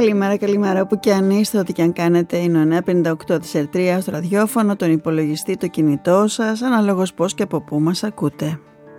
Καλημέρα όπου και αν είστε, ό,τι και αν κάνετε. Είναι ο 958 της Ερτρίας στο ραδιόφωνο, τον υπολογιστή, το κινητό σας, αναλόγως πώς και από πού μας ακούτε.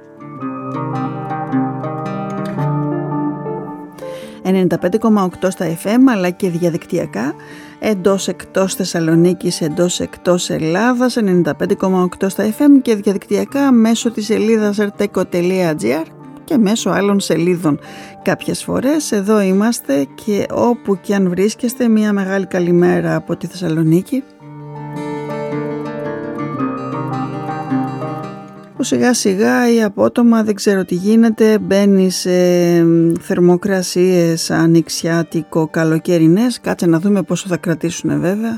95,8 στα FM αλλά και διαδικτυακά, εντός εκτός Θεσσαλονίκης, εντός εκτός Ελλάδας, 95,8 στα FM και διαδικτυακά μέσω της σελίδας erteco.gr και μέσω άλλων σελίδων. Κάποιες φορές εδώ είμαστε και όπου και αν βρίσκεστε, μια μεγάλη καλημέρα από τη Θεσσαλονίκη, που σιγά σιγά ή απότομα, δεν ξέρω τι γίνεται, μπαίνει σε θερμοκρασίες ανοιξιάτικο καλοκαιρινές. Κάτσε να δούμε πόσο θα κρατήσουν βέβαια.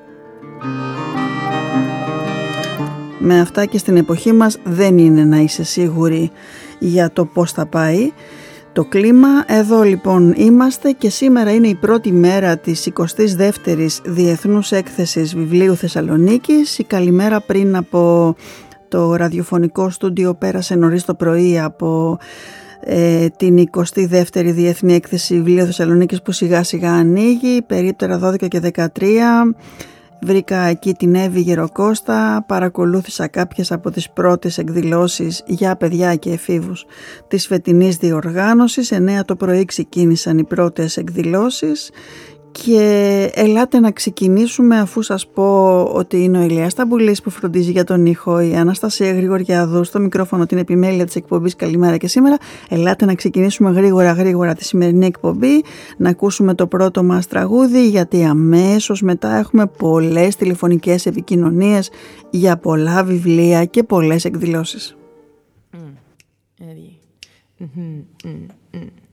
Με αυτά και στην εποχή μας δεν είναι να είσαι σίγουρη για το πώς θα πάει το κλίμα. Εδώ λοιπόν είμαστε και σήμερα είναι η πρώτη μέρα της 22ης Διεθνούς Έκθεσης Βιβλίου Θεσσαλονίκης. Η καλημέρα πριν από το ραδιοφωνικό στούντιο πέρασε νωρίς το πρωί από την 22η Διεθνή Έκθεση Βιβλίου Θεσσαλονίκης που σιγά σιγά ανοίγει, περίπτερα 12 και 13. Βρήκα εκεί την Εύη Γεροκώστα, παρακολούθησα κάποιες από τις πρώτες εκδηλώσεις για παιδιά και εφήβους της φετινής διοργάνωσης. 9 το πρωί ξεκίνησαν οι πρώτες εκδηλώσεις και ελάτε να ξεκινήσουμε, αφού σας πω ότι είναι ο Ηλίας Ταμπουλής που φροντίζει για τον ήχο, η Αναστασία Γρηγοριάδου στο μικρόφωνο, την επιμέλεια της εκπομπής Καλημέρα και σήμερα. Ελάτε να ξεκινήσουμε γρήγορα τη σημερινή εκπομπή, να ακούσουμε το πρώτο μας τραγούδι, γιατί αμέσως μετά έχουμε πολλές τηλεφωνικές επικοινωνίες για πολλά βιβλία και πολλές εκδηλώσεις.